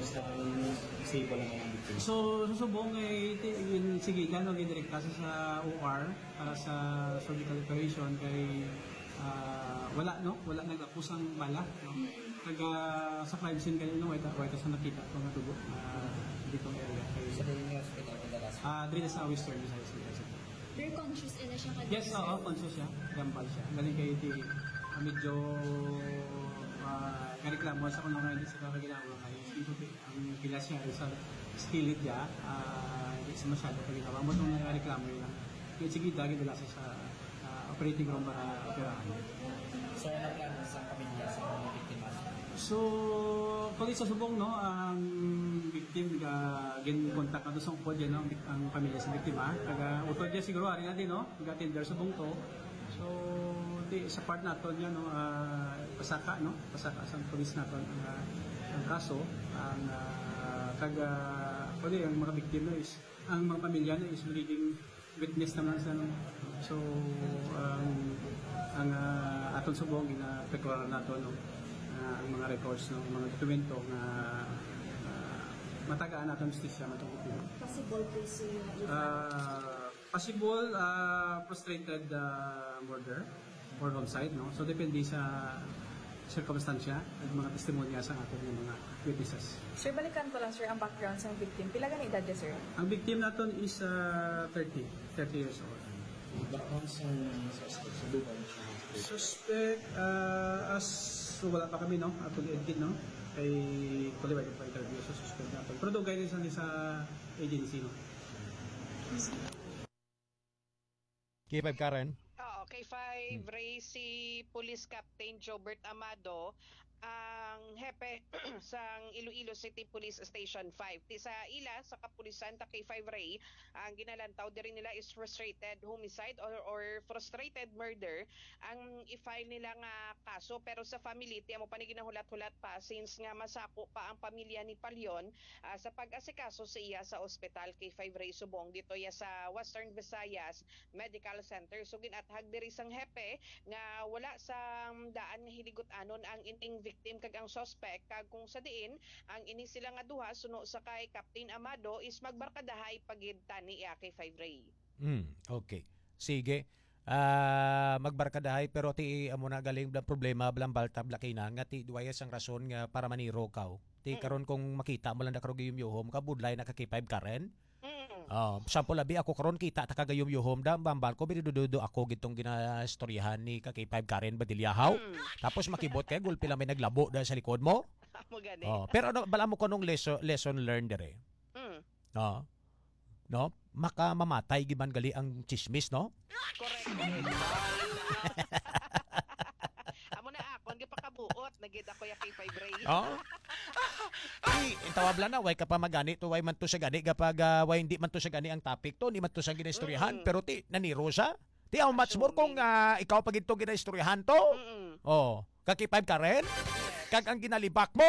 sa disable naman ang victim. So, susubong sige, gano'n direct kasi sa OR para sa surgical operation kay wala nagapusang bala, no? Taga sa crime scene kanino wait sa nakita ko nga tubo ditong area kay Sa daling hospital ko dalas. dito sa Western Visayas University. Very conscious na siya kadto. Yes, oo, conscious siya. Gambal siya. Galing kay iti medyo kareklamo sa kung hindi sa kakaginawa kay ang pila siya sa skillet niya hindi siya masyado kaginawa. Mo itong reklamo yun lang. Kaya sige, dagi dala siya sa operating room para operahan. So, ano plano sa pamilya sa mga biktima? So, pag sa subong, no, ang victim gin-contact na doon sa upod yan, no, ang pamilya sa biktima. Utod niya siguro, hari natin, no, nag-attender subong to. So, sa part nato niya, no, pasaka sa police nato ang kaso, ang ang mga biktima is, ang mga pamilya na is magiging witness naman sa no. So, ang aton subong, ina-declare nato, no, ang mga records ng mga dokumento na matagaan natin justisya matungkol. Possible case possible frustrated murder or homicide, no? So depende sa circumstansya at mga testimonya sa atin ng mga witnesses. Sir, balikan ko lang, sir, ang background sa victim. Pila ganang edad niya, sir? Ang victim natin is 30 years old. Background sa suspect sa Dubai siya. Suspect, wala pa kami, no? Actually, edit, no? Kay qualified pa interview sa suspect natin. Pero doon guidance lang sa agency, no? K5 Karen? Oo, K5 Ray, si Police Captain Jobert Amado, ang hepe sa Iloilo City Police Station 5. Sa ila, sa kapulisan, ta K5 Ray, ang ginalantaw din nila is frustrated homicide or frustrated murder. Ang i-file nila nga kaso, pero sa family, tiyan mo pa ni ginahulat-hulat pa since nga masako pa ang pamilya ni Palyon sa pag-asikaso sa iya sa ospital K5 Ray Subong dito ya sa Western Visayas Medical Center. So ginathag diri sang hepe nga wala sa daan nga hiligot-anon ang ining victim kag ang suspect kag kung sa diin ang ini sila nga duha suno sa kay Captain Amado is magbarkadahay pagid tani iya kay 5 Ray. Okay. Sige. Magbarkadahay pero ti amo na galing blang problema blang balta blaki na nga ti duwaya sang rason nga para maniro kaw. Ti karon kung makita mo lang na karong yuhom ka budlay na ka K5 Karen. Sample labi ako karon kita ta kagayom yuhom da bambal ko bidududo ako gitong ginastoryahan ni K5 Karen Badilyahaw. Tapos makibot kay gulpi lang may naglabo da sa likod mo. Mo gani. Pero ano bala mo ko nung lesson learned dire. No? Makamamatay giban gali ang chismis, no? Correct. Amo na ako, hindi pa kabuot. Nagid ako ya K5 Ray. Tawabla na, way ka pa magani to, way man to siya gani, kapag way hindi man to siya gani ang topic to, hindi man to siya ginaistoryahan, pero ti, naniro siya. Ti, how much more kung ikaw pag ito ginaistoryahan to? Kaki-5 ka rin? Kag ang ginalibak mo,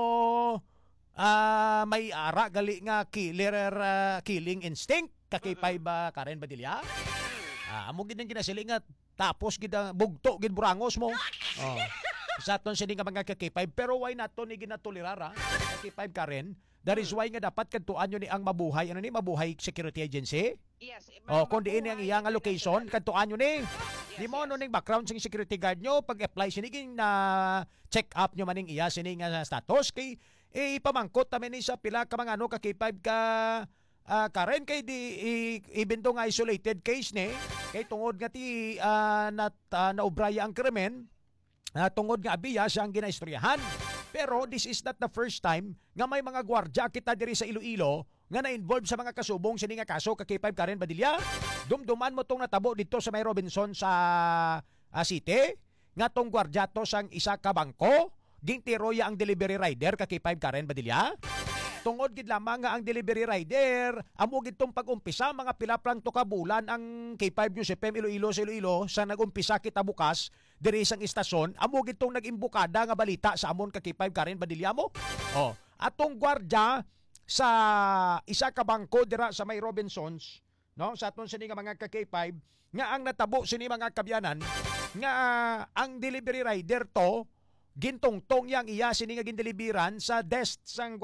may ara, gali nga killing instinct, kaki-5 ka rin, Badilya? Amo ginang ginasiling nga, tapos gida bugto gid burangos mo. Sa aton sini nga mga K5 pero why not to ni ginatolirara K5 ka rin. That is why nga dapat kadtuan nyo ni ang mabuhay mabuhay security agency. Yes. Kung diin ang iyang location kadtuan nyo ni. Di mo ning background sing security guard nyo pag apply siniging na check up nyo maning iya sini nga status kay ipamangkot ta ni sa pila ka mga ka K5 ka Karen kay di even to nga isolated case ni kay tungod nga ti naubraya ang krimen tungod nga abiya siya ang ginaistoryahan. Pero this is not the first time nga may mga gwardya kita diri sa Iloilo nga na-involve sa mga kasubong sini nga kaso kay K5 Karen Badilya. Dumduman mo tong natabo dito sa may Robinson sa City nga tong gwardya to sang isa ka bangko gintiroya ang delivery rider kay K5 Karen Badilya. Tungod gid lamang nga ang delivery rider amo gid tong pag-umpisa mga pila lang to ka bulan ang K5 News FM Iloilo sa Iloilo sa nag-umpisa kita bukas diri sang istasyon amo gid tong nag-imbukada nga balita sa amon ka K5 Karen Badilya mo. Atong gwardya sa isa ka bangko dira sa may Robinsons no sa aton sini nga mga ka K5 nga ang natabo sini mga kabyanan nga ang delivery rider to gintongtong yang iya sini nga gindeliveran sa desk sang